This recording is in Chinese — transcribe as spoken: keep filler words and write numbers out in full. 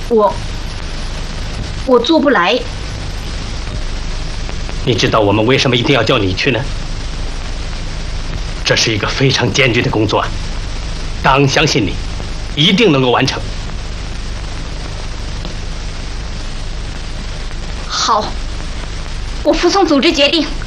我我做不来。 你知道我们为什么一定要叫你去呢？这是一个非常艰巨的工作，党相信你，一定能够完成。 好，我服从组织决定。